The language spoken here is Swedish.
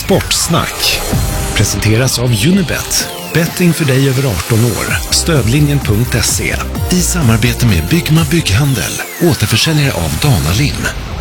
Sportsnack presenteras av Unibet. Betting för dig över 18 år. Stödlinjen.se. I samarbete med Byggma Bygghandel. Återförsäljare av Dana Lim.